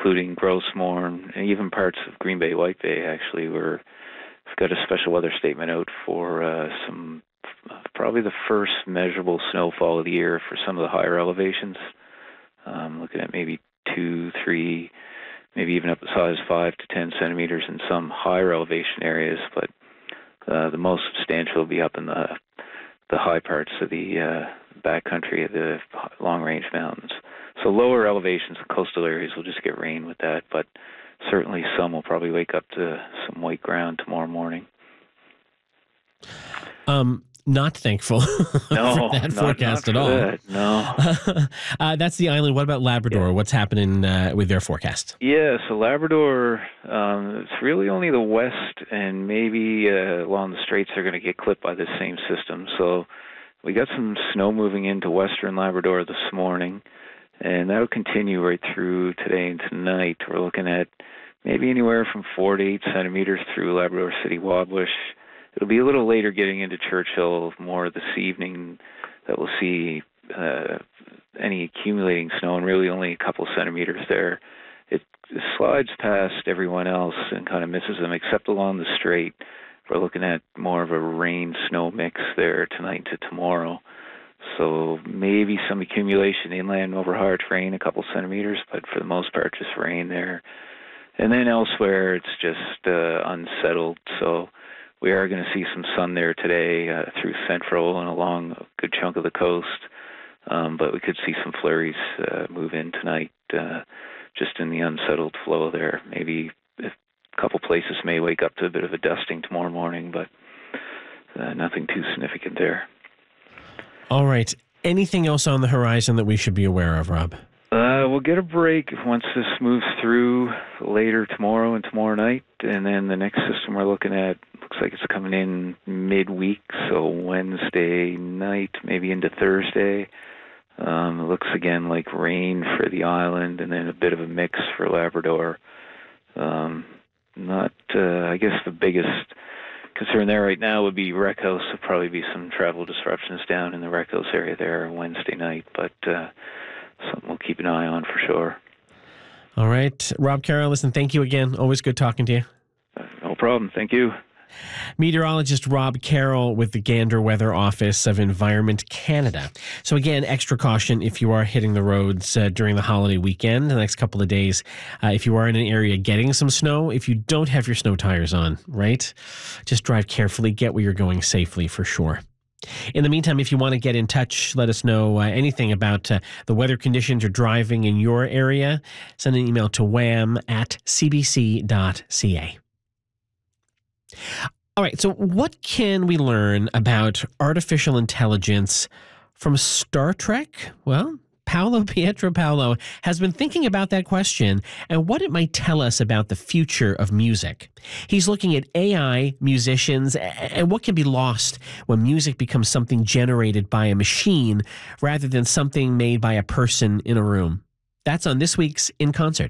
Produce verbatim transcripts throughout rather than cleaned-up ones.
including Grossmorn and even parts of Green Bay, White Bay. Actually, we're we've got a special weather statement out for uh, some probably the first measurable snowfall of the year for some of the higher elevations. Um, looking at maybe two, three, maybe even up as high as five to ten centimeters in some higher elevation areas, but uh, the most substantial will be up in the the high parts of the uh, backcountry of the long-range mountains. So lower elevations, coastal areas will just get rain with that, but certainly some will probably wake up to some white ground tomorrow morning. Um, not thankful no, for that not, forecast not at all. That, no. uh, that's the island. What about Labrador? Yeah. What's happening uh, with their forecast? Yeah, so Labrador, um, it's really only the west and maybe uh, along the straits are going to get clipped by this same system. So we got some snow moving into western Labrador this morning, and that'll continue right through today and tonight. We're looking at maybe anywhere from four to eight centimeters through Labrador City, Wabush. It'll be a little later getting into Churchill, more this evening, that we'll see uh, any accumulating snow, and really only a couple centimeters there. It slides past everyone else and kind of misses them, except along the strait. We're looking at more of a rain-snow mix there tonight to tomorrow. So maybe some accumulation inland over higher terrain, a couple centimeters, but for the most part, just rain there. And then elsewhere, it's just uh, unsettled, so we are going to see some sun there today uh, through central and along a good chunk of the coast, um, but we could see some flurries uh, move in tonight uh, just in the unsettled flow there. Maybe a couple places may wake up to a bit of a dusting tomorrow morning, but uh, nothing too significant there. All right. Anything else on the horizon that we should be aware of, Rob? Uh, we'll get a break once this moves through later tomorrow and tomorrow night, and then the next system we're looking at looks like it's coming in midweek, so Wednesday night, maybe into Thursday. Um, it looks again like rain for the island, and then a bit of a mix for Labrador. Um, not, uh, I guess the biggest concern there right now would be Wreckhouse. There'll probably be some travel disruptions down in the Wreckhouse area there Wednesday night, but uh, something we'll keep an eye on for sure. All right. Rob Carroll, listen, thank you again. Always good talking to you. Uh, no problem. Thank you. Meteorologist Rob Carroll with the Gander Weather Office of Environment Canada. So again, extra caution if you are hitting the roads uh, during the holiday weekend, the next couple of days. Uh, if you are in an area getting some snow, if you don't have your snow tires on, right? Just drive carefully, get where you're going safely for sure. In the meantime, if you want to get in touch, let us know uh, anything about uh, the weather conditions or driving in your area, send an email to wham at c b c dot c a. All right, so what can we learn about artificial intelligence from Star Trek? Well, Paolo Pietro Paolo has been thinking about that question and what it might tell us about the future of music. He's looking at A I, musicians, and what can be lost when music becomes something generated by a machine rather than something made by a person in a room. That's on this week's In Concert.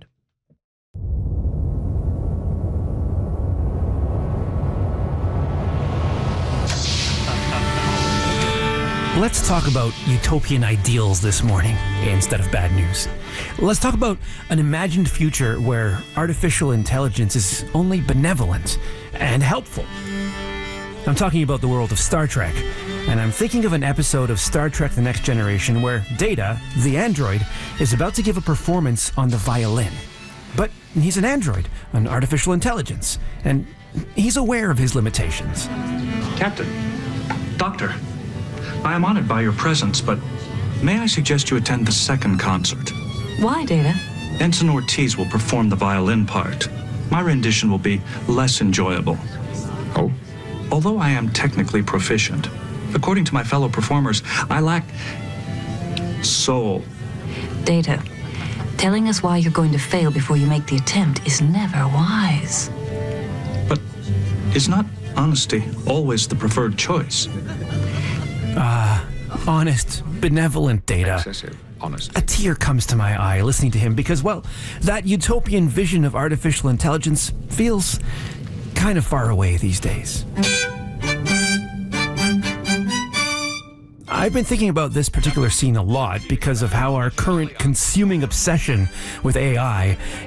Let's talk about utopian ideals this morning instead of bad news. Let's talk about an imagined future where artificial intelligence is only benevolent and helpful. I'm talking about the world of Star Trek, and I'm thinking of an episode of Star Trek The Next Generation where Data, the android, is about to give a performance on the violin. But he's an android, an artificial intelligence, and he's aware of his limitations. Captain, Doctor, I am honored by your presence, but may I suggest you attend the second concert? Why, Data? Ensign Ortiz will perform the violin part. My rendition will be less enjoyable. Oh? Although I am technically proficient, according to my fellow performers, I lack soul. Data, telling us why you're going to fail before you make the attempt is never wise. But is not honesty always the preferred choice? Ah, uh, honest, benevolent Data. Excessive, honest. A tear comes to my eye listening to him because, well, that utopian vision of artificial intelligence feels kind of far away these days. I've been thinking about this particular scene a lot because of how our current consuming obsession with A I